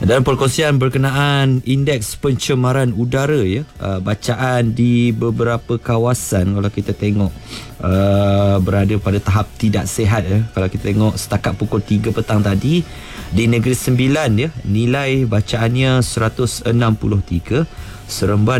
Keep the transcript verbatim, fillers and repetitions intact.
Dan perkongsian berkenaan indeks pencemaran udara ya, uh, bacaan di beberapa kawasan kalau kita tengok uh, berada pada tahap tidak sihat ya. Kalau kita tengok setakat pukul tiga petang tadi di Negeri Sembilan ya, nilai bacaannya seratus enam puluh tiga, Seremban